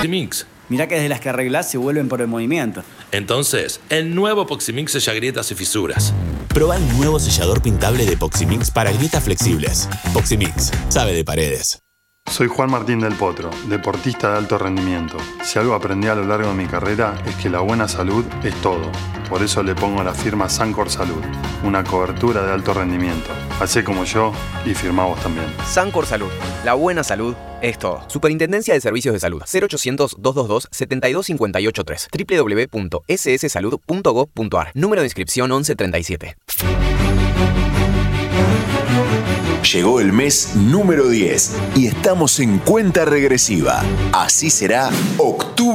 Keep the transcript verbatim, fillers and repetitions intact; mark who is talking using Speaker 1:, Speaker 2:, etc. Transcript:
Speaker 1: Poximix.
Speaker 2: Mirá que desde las que arreglás se vuelven por el movimiento.
Speaker 1: Entonces, el nuevo Poximix sella grietas y fisuras.
Speaker 3: Probá el nuevo sellador pintable de Poximix para grietas flexibles. Poximix, sabe de paredes.
Speaker 4: Soy Juan Martín del Potro, deportista de alto rendimiento. Si algo aprendí a lo largo de mi carrera es que la buena salud es todo. Por eso le pongo la firma Sancor Salud, una cobertura de alto rendimiento. Hacé como yo y firmá vos también.
Speaker 5: Sancor Salud, la buena salud es todo. Superintendencia de Servicios de Salud. cero ochocientos, doscientos veintidós, setenta y dos cincuenta y ocho tres. doble u doble u doble u punto ese ese salud punto gob punto a r. Número de inscripción once treinta y siete.
Speaker 6: Llegó el mes número diez y estamos en cuenta regresiva. Así será octubre.